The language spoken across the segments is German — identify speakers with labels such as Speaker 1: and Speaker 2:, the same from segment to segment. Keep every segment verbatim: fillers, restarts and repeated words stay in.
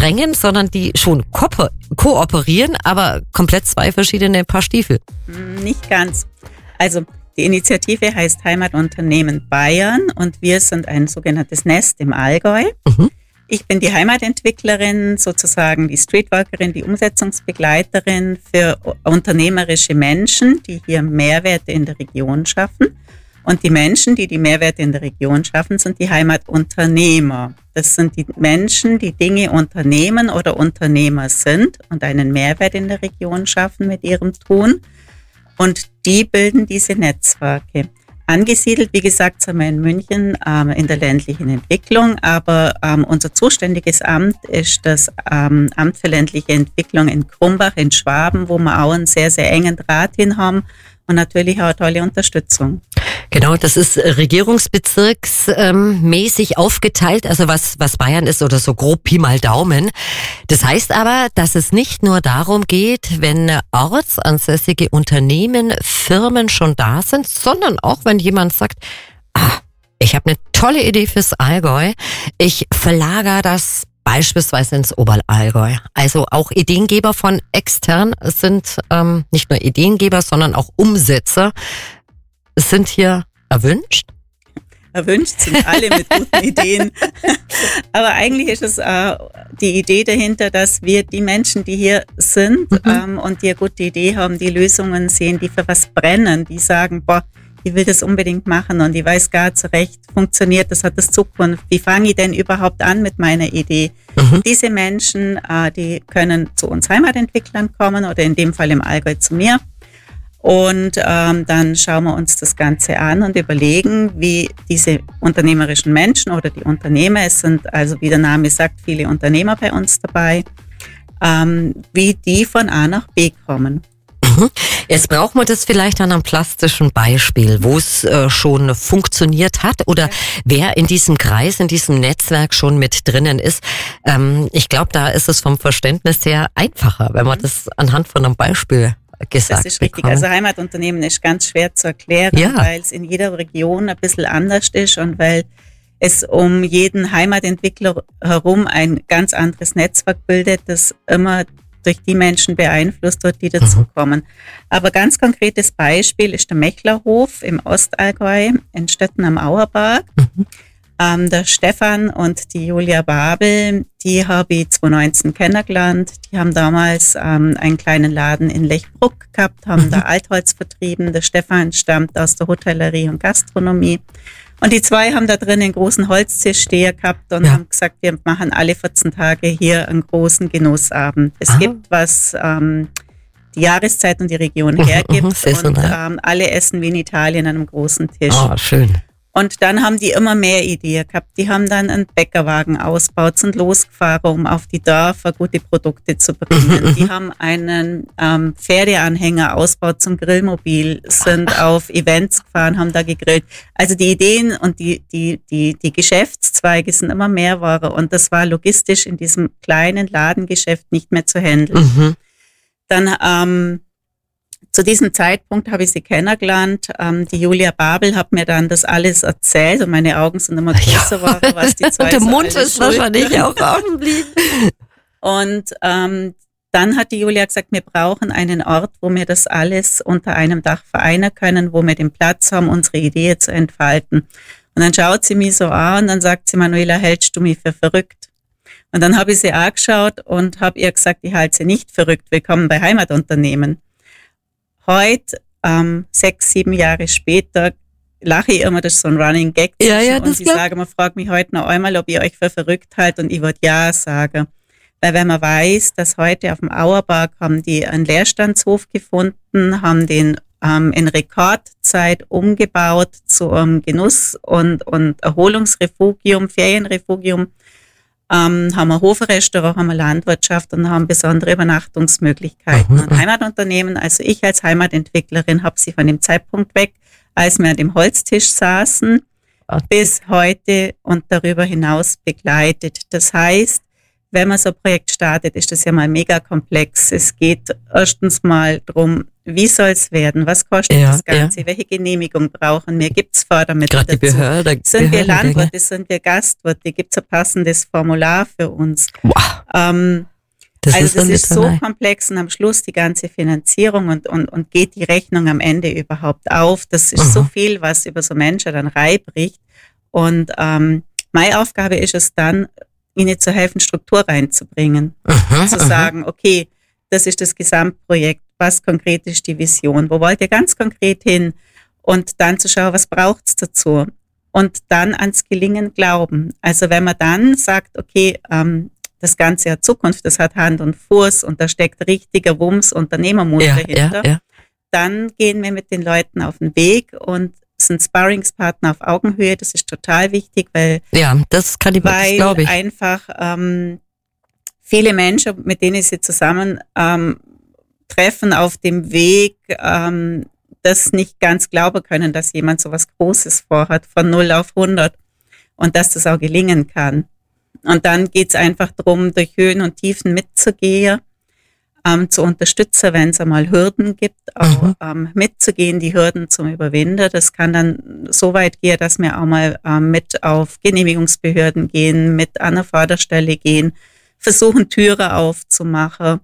Speaker 1: drängen, sondern die schon ko- kooperieren, aber komplett zwei verschiedene Paar Stiefel.
Speaker 2: Nicht ganz. Also die Initiative heißt Heimatunternehmen Bayern und wir sind ein sogenanntes Nest im Allgäu. Mhm. Ich bin die Heimatentwicklerin, sozusagen die Streetworkerin, die Umsetzungsbegleiterin für unternehmerische Menschen, die hier Mehrwerte in der Region schaffen. Und die Menschen, die die Mehrwerte in der Region schaffen, sind die Heimatunternehmer. Das sind die Menschen, die Dinge unternehmen oder Unternehmer sind und einen Mehrwert in der Region schaffen mit ihrem Tun. Und die bilden diese Netzwerke. Angesiedelt, wie gesagt, sind wir in München ähm, in der ländlichen Entwicklung, aber ähm, unser zuständiges Amt ist das ähm, Amt für ländliche Entwicklung in Krumbach in Schwaben, wo wir auch einen sehr, sehr engen Draht hin haben und natürlich auch tolle Unterstützung.
Speaker 1: Genau, das ist regierungsbezirksmäßig ähm, aufgeteilt, also was, was Bayern ist oder so grob Pi mal Daumen. Das heißt aber, dass es nicht nur darum geht, wenn ortsansässige Unternehmen, Firmen schon da sind, sondern auch wenn jemand sagt, ah, ich habe eine tolle Idee fürs Allgäu, ich verlagere das beispielsweise ins Oberallgäu. Also auch Ideengeber von extern sind ähm, nicht nur Ideengeber, sondern auch Umsetzer sind hier erwünscht.
Speaker 2: Erwünscht sind alle mit guten Ideen. Aber eigentlich ist es äh, die Idee dahinter, dass wir die Menschen, die hier sind mhm. ähm, und die eine gute Idee haben, die Lösungen sehen, die für was brennen, die sagen, boah, ich will das unbedingt machen und ich weiß gar zurecht, funktioniert das, hat das Zukunft. Wie fange ich denn überhaupt an mit meiner Idee? Mhm. Diese Menschen, äh, die können zu uns Heimatentwicklern kommen oder in dem Fall im Allgäu zu mir. Und ähm, dann schauen wir uns das Ganze an und überlegen, wie diese unternehmerischen Menschen oder die Unternehmer, es sind also, wie der Name sagt, viele Unternehmer bei uns dabei, ähm, wie die von A nach B kommen.
Speaker 1: Jetzt brauchen wir das vielleicht an einem plastischen Beispiel, wo es äh, schon funktioniert hat oder wer in diesem Kreis, in diesem Netzwerk schon mit drinnen ist. Ähm, ich glaube, da ist es vom Verständnis her einfacher, wenn man das anhand von einem Beispiel gesagt
Speaker 2: Das ist richtig. Also Heimatunternehmen ist ganz schwer zu erklären, ja. weil es in jeder Region ein bisschen anders ist und weil es um jeden Heimatentwickler herum ein ganz anderes Netzwerk bildet, das immer durch die Menschen beeinflusst wird, die dazukommen. Mhm. Aber ganz konkretes Beispiel ist der Mechlerhof im Ostallgäu in Stötten am Auerberg. Mhm. Ähm, der Stefan und die Julia Babel, die habe ich zwanzig neunzehn kennengelernt. Die haben damals ähm, einen kleinen Laden in Lechbruck gehabt, haben mhm. da Altholz vertrieben. Der Stefan stammt aus der Hotellerie und Gastronomie. Und die zwei haben da drin einen großen Holztischsteher gehabt und ja. haben gesagt, wir machen alle vierzehn Tage hier einen großen Genussabend. Es Aha. gibt, was ähm, die Jahreszeit und die Region hergibt. Mhm, und ähm, alle essen wie in Italien an einem großen Tisch.
Speaker 1: Oh, schön.
Speaker 2: Und dann haben die immer mehr Ideen gehabt. Die haben dann einen Bäckerwagen ausgebaut, sind losgefahren, um auf die Dörfer gute Produkte zu bringen. Mhm, die haben einen ähm, Pferdeanhänger ausgebaut zum Grillmobil, sind auf Events gefahren, haben da gegrillt. Also die Ideen und die, die, die, die Geschäftszweige sind immer mehr geworden. Und das war logistisch in diesem kleinen Ladengeschäft nicht mehr zu handeln. Mhm. Dann ähm, Zu diesem Zeitpunkt habe ich sie kennengelernt. Ähm, die Julia Babel hat mir dann das alles erzählt und meine Augen sind immer größer geworden, ja. was die zwei
Speaker 1: und der so Mund ist wahrscheinlich auch offen geblieben.
Speaker 2: Und ähm, dann hat die Julia gesagt, wir brauchen einen Ort, wo wir das alles unter einem Dach vereinen können, wo wir den Platz haben, unsere Idee zu entfalten. Und dann schaut sie mich so an und dann sagt sie, Manuela, hältst du mich für verrückt? Und dann habe ich sie angeschaut und habe ihr gesagt, ich halte sie nicht verrückt. Willkommen bei Heimatunternehmen. Heute, ähm, sechs, sieben Jahre später, lache ich immer, das ist so ein Running Gag.
Speaker 1: Ja, ja,
Speaker 2: und ich sage, man fragt mich heute noch einmal, ob ich euch für verrückt halte und ich würde ja sagen. Weil wenn man weiß, dass heute auf dem Auerberg haben die einen Leerstandshof gefunden, haben den ähm, in Rekordzeit umgebaut zu einem Genuss- und, und Erholungsrefugium, Ferienrefugium, Ähm, haben wir Hofrestaurant, haben wir Landwirtschaft und haben besondere Übernachtungsmöglichkeiten. Und Heimatunternehmen, also ich als Heimatentwicklerin, habe sie von dem Zeitpunkt weg, als wir an dem Holztisch saßen, bis heute und darüber hinaus begleitet. Das heißt, wenn man so ein Projekt startet, ist das ja mal mega komplex. Es geht erstens mal darum, wie soll es werden, was kostet ja, das Ganze, ja. welche Genehmigung brauchen wir, gibt es Fördermittel
Speaker 1: dazu? Die Behörde,
Speaker 2: sind wir Landwirte, sind wir Gastwirte, gibt es ein passendes Formular für uns?
Speaker 1: Wow.
Speaker 2: Ähm,
Speaker 1: das
Speaker 2: also
Speaker 1: ist
Speaker 2: das ist so komplex und am Schluss die ganze Finanzierung und, und, und geht die Rechnung am Ende überhaupt auf? Das ist mhm. so viel, was über so Menschen dann reinbricht. Und ähm, meine Aufgabe ist es dann, ihnen zu helfen, Struktur reinzubringen. Mhm, zu sagen, okay, das ist das Gesamtprojekt, was konkret ist die Vision, wo wollt ihr ganz konkret hin? Und dann zu schauen, was braucht es dazu? Und dann ans Gelingen glauben. Also wenn man dann sagt, okay, ähm, das Ganze hat Zukunft, das hat Hand und Fuß und da steckt richtiger Wumms, Unternehmermut ja, dahinter, ja, ja. dann gehen wir mit den Leuten auf den Weg und sind Sparringspartner auf Augenhöhe, das ist total wichtig, weil,
Speaker 1: ja, das kann ich,
Speaker 2: weil
Speaker 1: das ich.
Speaker 2: einfach ähm, viele Menschen, mit denen sie zusammen ähm, treffen auf dem Weg, ähm, das nicht ganz glauben können, dass jemand so was Großes vorhat, von null auf hundert und dass das auch gelingen kann. Und dann geht es einfach darum, durch Höhen und Tiefen mitzugehen, ähm, zu unterstützen, wenn es einmal Hürden gibt, auch mhm. ähm, mitzugehen, die Hürden zum Überwinden. Das kann dann so weit gehen, dass wir auch mal ähm, mit auf Genehmigungsbehörden gehen, mit an der Förderstelle gehen, versuchen, Türen aufzumachen.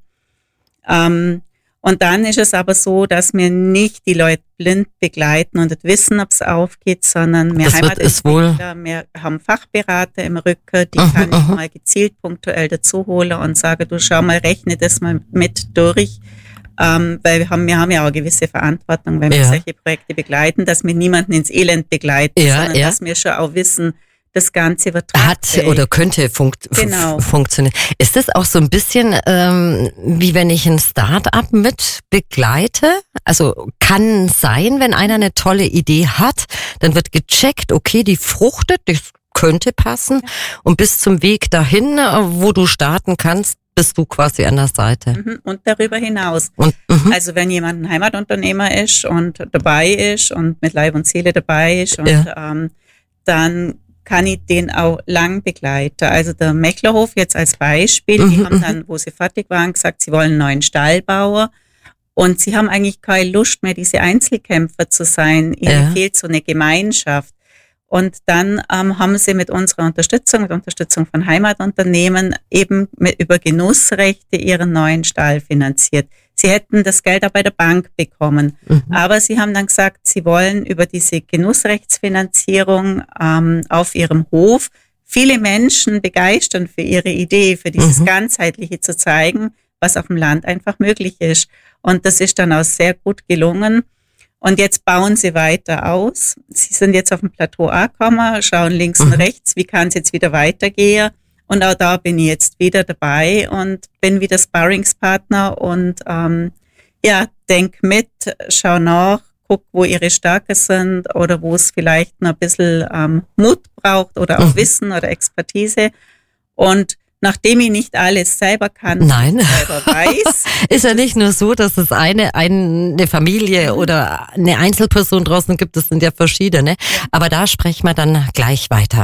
Speaker 2: Ähm, und dann ist es aber so, dass wir nicht die Leute blind begleiten und nicht wissen, ob es aufgeht, sondern wir Heimatentwickler, wir haben Fachberater im Rücken, die uh-huh, kann ich uh-huh. mal gezielt punktuell dazu holen und sagen, du schau mal, rechne das mal mit durch, ähm, weil wir haben, wir haben ja auch eine gewisse Verantwortung, wenn wir ja. solche Projekte begleiten, dass wir niemanden ins Elend begleiten, ja, sondern ja. dass wir schon auch wissen, das Ganze wird
Speaker 1: hat oder könnte funkt-
Speaker 2: genau.
Speaker 1: f- funktionieren. Ist das auch so ein bisschen ähm, wie wenn ich ein Start-up mit begleite? Also kann sein, wenn einer eine tolle Idee hat, dann wird gecheckt, okay, die fruchtet, das könnte passen. Ja. Und bis zum Weg dahin, wo du starten kannst, bist du quasi an der Seite.
Speaker 2: Und darüber hinaus.
Speaker 1: Und,
Speaker 2: also wenn jemand ein Heimatunternehmer ist und dabei ist und mit Leib und Seele dabei ist und ja. ähm, dann kann ich den auch lang begleiten. Also der Mechlerhof jetzt als Beispiel, die mhm, haben dann, wo sie fertig waren, gesagt, sie wollen einen neuen Stall bauen und sie haben eigentlich keine Lust mehr, diese Einzelkämpfer zu sein. Ihnen ja. fehlt so eine Gemeinschaft. Und dann ähm, haben sie mit unserer Unterstützung, mit Unterstützung von Heimatunternehmen eben mit, über Genussrechte ihren neuen Stall finanziert. Sie hätten das Geld auch bei der Bank bekommen. Mhm. Aber sie haben dann gesagt, sie wollen über diese Genussrechtsfinanzierung ähm, auf ihrem Hof viele Menschen begeistern für ihre Idee, für dieses mhm. Ganzheitliche zu zeigen, was auf dem Land einfach möglich ist. Und das ist dann auch sehr gut gelungen. Und jetzt bauen sie weiter aus. Sie sind jetzt auf dem Plateau angekommen, schauen links mhm. und rechts, wie kann es jetzt wieder weitergehen. Und auch da bin ich jetzt wieder dabei und bin wieder Sparringspartner und ähm, ja, denk mit, schau nach, guck, wo ihre Stärken sind oder wo es vielleicht noch ein bisschen ähm, Mut braucht oder auch mhm. Wissen oder Expertise. Und nachdem ich nicht alles selber kann,
Speaker 1: Nein.
Speaker 2: selber weiß.
Speaker 1: Ist ja nicht nur so, dass es eine, eine Familie oder eine Einzelperson draußen gibt, das sind ja verschiedene. Ja. Aber da sprechen wir dann gleich weiter.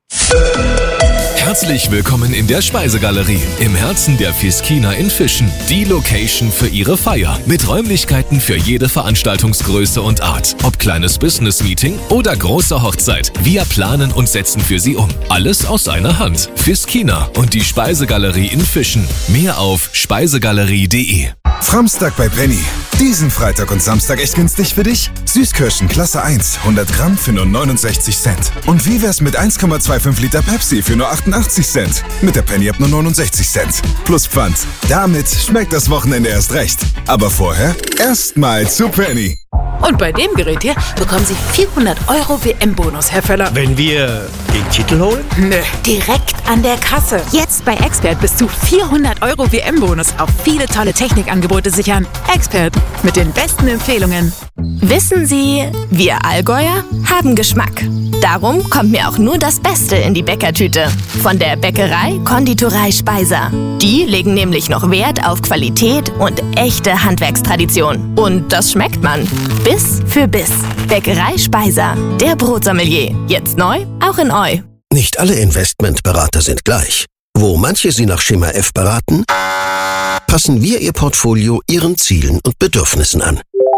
Speaker 3: Herzlich willkommen in der Speisegalerie im Herzen der Fiskina in Fischen. Die Location für Ihre Feier mit Räumlichkeiten für jede Veranstaltungsgröße und Art. Ob kleines Business-Meeting oder große Hochzeit. Wir planen und setzen für Sie um. Alles aus einer Hand. Fiskina und die Speisegalerie in Fischen. Mehr auf speisegalerie punkt de.
Speaker 4: Framstag bei Penny. Diesen Freitag und Samstag echt günstig für dich? Süßkirschen Klasse eins, hundert Gramm für nur neunundsechzig Cent. Und wie wär's mit eins Komma fünfundzwanzig Liter Pepsi für nur achtundachtzig Cent? Mit der Penny ab nur neunundsechzig Cent. Plus Pfand. Damit schmeckt das Wochenende erst recht. Aber vorher erstmal zu Penny.
Speaker 5: Und bei dem Gerät hier bekommen Sie vierhundert Euro W M-Bonus, Herr Völler.
Speaker 6: Wenn wir den Titel holen?
Speaker 5: Nö, direkt an der Kasse. Jetzt bei Expert bis zu vierhundert Euro W M-Bonus auf viele tolle Technikangebote sichern. Expert mit den besten Empfehlungen.
Speaker 7: Wissen Sie, wir Allgäuer haben Geschmack. Darum kommt mir auch nur das Beste in die Bäckertüte. Von der Bäckerei Konditorei Speiser. Die legen nämlich noch Wert auf Qualität und echte Handwerkstradition. Und das schmeckt man. Biss für Biss. Bäckerei Speiser. Der Brotsommelier. Jetzt neu, auch in Eu.
Speaker 8: Nicht alle Investmentberater sind gleich. Wo manche Sie nach Schema F beraten, passen wir Ihr Portfolio Ihren Zielen und Bedürfnissen an.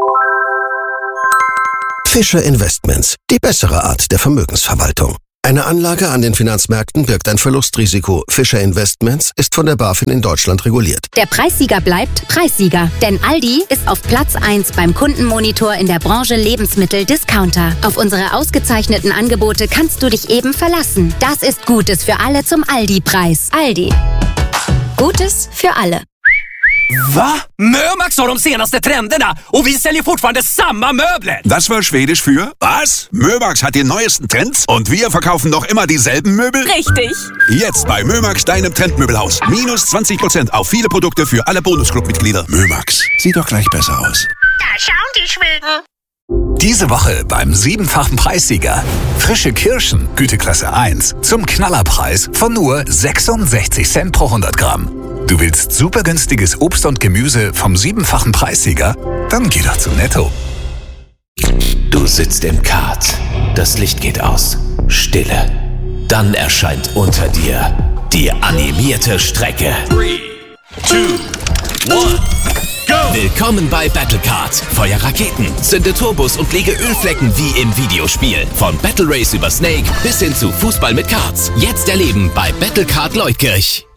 Speaker 8: Fischer Investments, die bessere Art der Vermögensverwaltung. Eine Anlage an den Finanzmärkten birgt ein Verlustrisiko. Fischer Investments ist von der BaFin in Deutschland reguliert.
Speaker 9: Der Preissieger bleibt Preissieger, denn Aldi ist auf Platz eins beim Kundenmonitor in der Branche Lebensmittel-Discounter. Auf unsere ausgezeichneten Angebote kannst du dich eben verlassen. Das ist Gutes für alle zum Aldi-Preis. Aldi. Gutes für alle.
Speaker 10: Va? Mömax har de senaste trenderna och vi säljer fortfarande samma möbler.
Speaker 11: Das war Schwedisch für was? Mömax hat die neuesten Trends und wir verkaufen noch immer dieselben Möbel?
Speaker 12: Richtig.
Speaker 11: Jetzt bei Mömax, deinem Trendmöbelhaus. Minus zwanzig Prozent auf viele Produkte für alle Bonusclub-Mitglieder. Mömax, sieht doch gleich besser aus.
Speaker 12: Da schauen die Schweden.
Speaker 3: Diese Woche beim siebenfachen Preissieger. Frische Kirschen, Güteklasse eins, zum Knallerpreis von nur sechsundsechzig Cent pro hundert Gramm. Du willst super günstiges Obst und Gemüse vom siebenfachen Preissieger? Dann geh doch zu Netto.
Speaker 13: Du sitzt im Kart. Das Licht geht aus. Stille. Dann erscheint unter dir die animierte Strecke.
Speaker 10: Three, two, one, go!
Speaker 3: Willkommen bei Battlecard. Feuer Raketen, zünde Turbos und lege Ölflecken wie im Videospiel. Von Battle Race über Snake bis hin zu Fußball mit Karts. Jetzt erleben bei Battlecard Leutkirch.